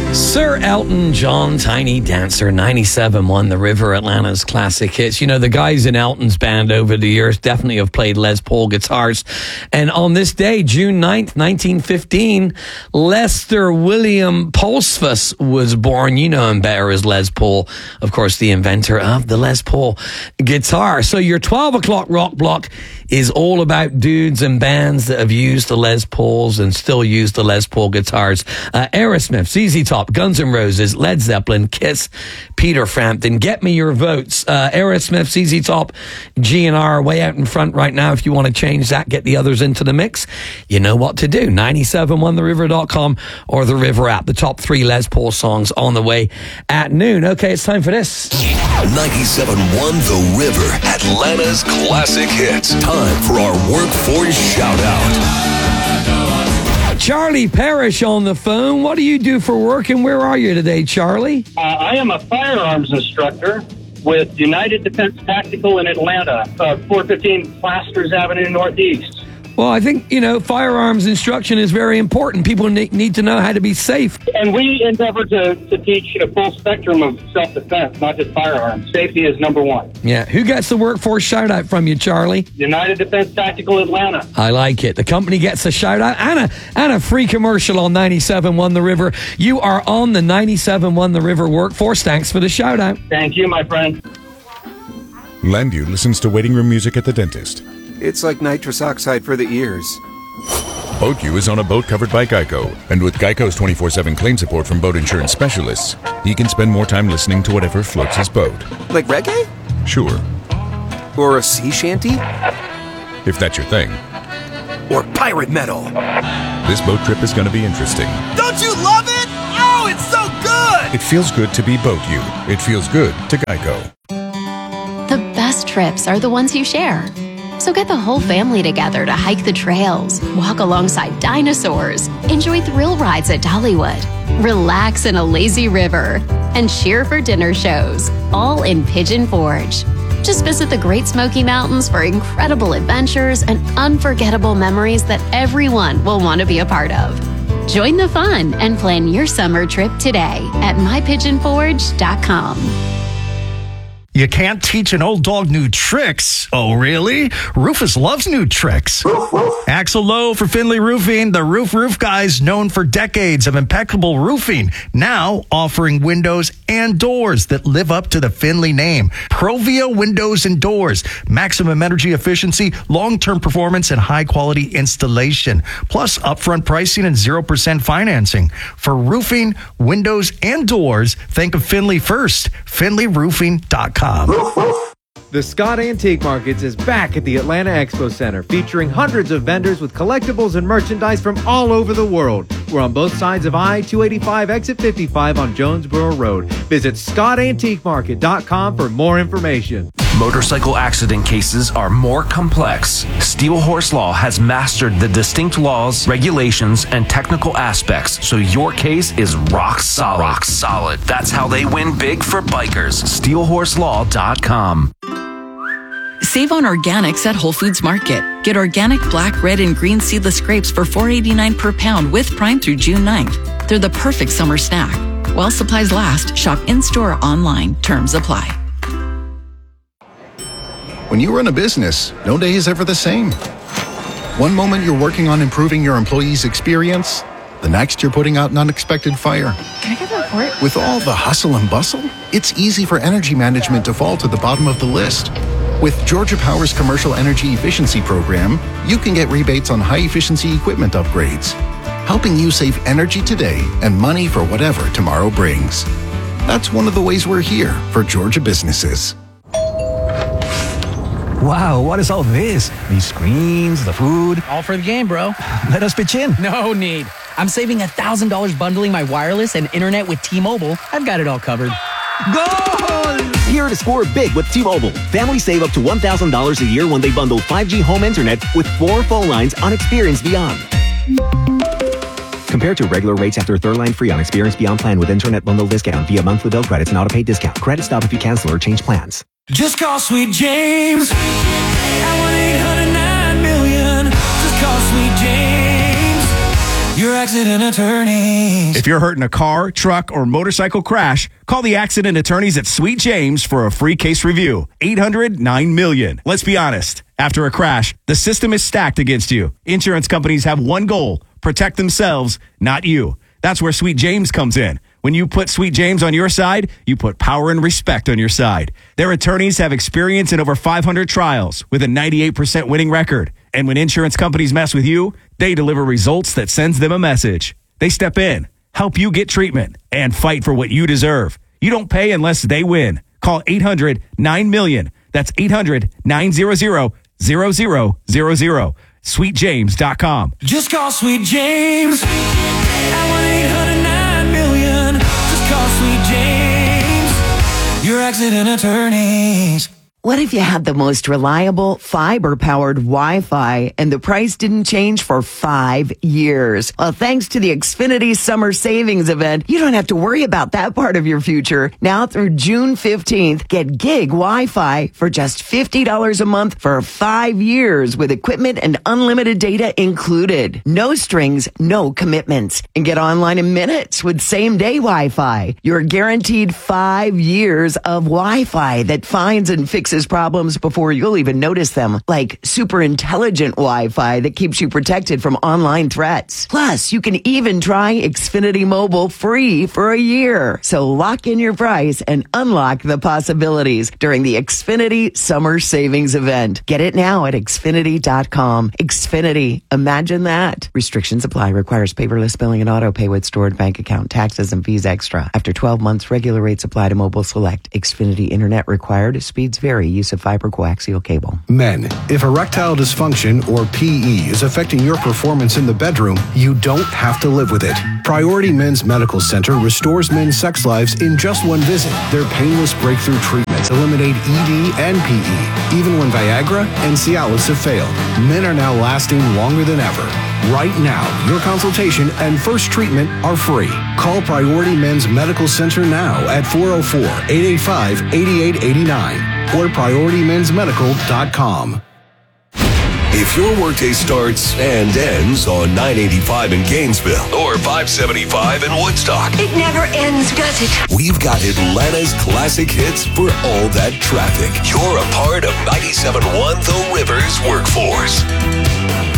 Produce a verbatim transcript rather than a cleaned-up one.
Sir Elton John, Tiny Dancer, ninety-seven one, The River, Atlanta's classic hits. You know, the guys in Elton's band over the years definitely have played Les Paul guitars. And on this day, June ninth, nineteen fifteen, Lester William Pulsfuss was born. You know him better as Les Paul, of course, the inventor of the Les Paul guitar. So your twelve o'clock rock block is all about dudes and bands that have used the Les Pauls and still use the Les Paul guitars. Uh, Aerosmith, Z Z Top, Guns N' Roses, Led Zeppelin, Kiss, Peter Frampton. Get me your votes. Uh, Aerosmith, Z Z Top, G N R way out in front right now. If you want to change that, get the others into the mix, you know what to do. ninety-seven one the river dot com or the River app. The top three Les Paul songs on the way at noon. Okay, it's time for this. ninety-seven one The River, Atlanta's classic hits. Time for our workforce shout out. Charlie Parrish on the phone. What do you do for work and where are you today, Charlie? Uh, I am a firearms instructor with United Defense Tactical in Atlanta, uh, four fifteen Plasters Avenue Northeast. Well, I think, you know, firearms instruction is very important. People ne- need to know how to be safe. And we endeavor to, to teach a full spectrum of self-defense, not just firearms. Safety is number one. Yeah. Who gets the workforce shout out from you, Charlie? United Defense Tactical Atlanta. I like it. The company gets a shout out and a, and a free commercial on ninety-seven one The River. You are on the ninety-seven one The River workforce. Thanks for the shout out. Thank you, my friend. Landu listens to waiting room music at the dentist. It's like nitrous oxide for the ears. BoatU is on a boat covered by Geico. And with Geico's twenty-four seven claim support from boat insurance specialists, he can spend more time listening to whatever floats his boat. Like reggae? Sure. Or a sea shanty? If that's your thing. Or pirate metal? This boat trip is going to be interesting. Don't you love it? Oh, it's so good! It feels good to be BoatU. It feels good to Geico. The best trips are the ones you share. So get the whole family together to hike the trails, walk alongside dinosaurs, enjoy thrill rides at Dollywood, relax in a lazy river, and cheer for dinner shows, all in Pigeon Forge. Just visit the Great Smoky Mountains for incredible adventures and unforgettable memories that everyone will want to be a part of. Join the fun and plan your summer trip today at my pigeon forge dot com. You can't teach an old dog new tricks. Oh, really? Rufus loves new tricks. Axel Lowe for Finley Roofing, the roof roof guys known for decades of impeccable roofing. Now offering windows and doors that live up to the Finley name. Provia Windows and Doors. Maximum energy efficiency, long-term performance, and high-quality installation. Plus upfront pricing and zero percent financing. For roofing, windows, and doors, think of Finley first. Finley Roofing dot com. The Scott Antique Markets is back at the Atlanta Expo Center, featuring hundreds of vendors with collectibles and merchandise from all over the world. We're on both sides of I two eighty-five, exit fifty-five on Jonesboro Road. Visit scott antique market dot com for more information. Motorcycle accident cases are more complex. Steel Horse Law has mastered the distinct laws, regulations, and technical aspects, so your case is rock solid. Rock solid. That's how they win big for bikers. steel horse law dot com. Save on organics at Whole Foods Market. Get organic black, red, and green seedless grapes for four eighty-nine per pound with Prime through June ninth. They're the perfect summer snack. While supplies last, shop in-store or online. Terms apply. When you run a business, no day is ever the same. One moment you're working on improving your employees' experience, the next you're putting out an unexpected fire. Can I get the report? With all the hustle and bustle, it's easy for energy management to fall to the bottom of the list. With Georgia Power's Commercial Energy Efficiency Program, you can get rebates on high-efficiency equipment upgrades, helping you save energy today and money for whatever tomorrow brings. That's one of the ways we're here for Georgia businesses. Wow, what is all this? These screens, the food. All for the game, bro. Let us pitch in. No need. I'm saving one thousand dollars bundling my wireless and internet with T-Mobile. I've got it all covered. Goal! Here to score big with T-Mobile. Families save up to one thousand dollars a year when they bundle five G home internet with four phone lines on Experience Beyond. Compared to regular rates after third line free on Experience Beyond plan with internet bundle discount via monthly bill credits and auto-pay discount. Credit stop if you cancel or change plans. Just call Sweet James at one eight hundred nine million. Just call Sweet James. You're accident attorneys. If you're hurt in a car, truck, or motorcycle crash, call the accident attorneys at Sweet James for a free case review. eight hundred nine million. Let's be honest. After a crash, the system is stacked against you. Insurance companies have one goal: protect themselves, not you. That's where Sweet James comes in. When you put Sweet James on your side, you put power and respect on your side. Their attorneys have experience in over five hundred trials with a ninety-eight percent winning record. And when insurance companies mess with you, they deliver results that sends them a message. They step in, help you get treatment, and fight for what you deserve. You don't pay unless they win. Call eight hundred nine million. That's eight hundred nine hundred zero zero zero. sweet james dot com. Just call Sweet James at one eight hundred nine million. Just call Sweet James, your accident attorneys. What if you had the most reliable fiber-powered Wi-Fi and the price didn't change for five years? Well, thanks to the Xfinity Summer Savings Event, you don't have to worry about that part of your future. Now through June fifteenth, get gig Wi-Fi for just fifty dollars a month for five years with equipment and unlimited data included. No strings, no commitments. And get online in minutes with same-day Wi-Fi. You're guaranteed five years of Wi-Fi that finds and fixes problems before you'll even notice them, like super intelligent Wi-Fi that keeps you protected from online threats. Plus, you can even try Xfinity Mobile free for a year. So lock in your price and unlock the possibilities during the Xfinity Summer Savings Event. Get it now at Xfinity dot com. Xfinity. Imagine that. Restrictions apply. Requires paperless billing and auto pay with stored bank account, taxes, and fees extra. After twelve months, regular rates apply to Mobile Select. Xfinity Internet required. Speeds vary. Use of fiber coaxial cable. Men, if erectile dysfunction or P E is affecting your performance in the bedroom, you don't have to live with it. Priority Men's Medical Center restores men's sex lives in just one visit. Their painless breakthrough treatments eliminate E D and P E, even when Viagra and Cialis have failed. Men are now lasting longer than ever. Right now, your consultation and first treatment are free. Call Priority Men's Medical Center now at four oh four, eight eight five, eight eight eight nine or priority men's medical dot com. If your workday starts and ends on nine eighty-five in Gainesville or five seventy-five in Woodstock, it never ends, does it? We've got Atlanta's classic hits for all that traffic. You're a part of ninety-seven point one The River's workforce.